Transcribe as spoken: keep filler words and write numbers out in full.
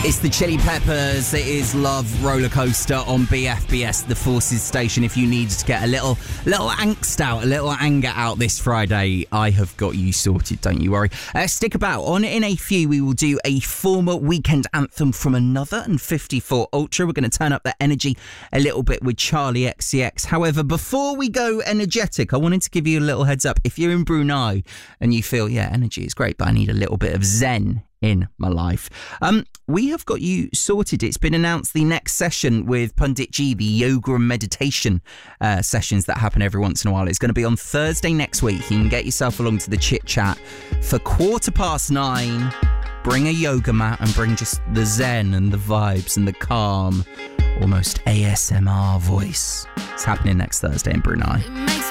It's the Chili Peppers. It is Love Roller Coaster on B F B S, the Forces station. If you need to get a little little angst out, a little anger out this Friday, I have got you sorted, don't you worry. Uh, stick about. On in a few, we will do a former weekend anthem from Another and fifty-four Ultra. We're going to turn up the energy a little bit with Charlie X C X. However, before we go energetic, I wanted to give you a little heads up. If you're in Brunei and you feel, yeah, energy is great, but I need a little bit of zen in my life, um, we have got you sorted. It's been announced the next session with Pundit G, the yoga and meditation uh, sessions that happen every once in a while. It's going to be on Thursday next week. You can get yourself along to the chit chat for quarter past nine. Bring a yoga mat and bring just the zen and the vibes and the calm, almost A S M R voice. It's happening next Thursday in Brunei.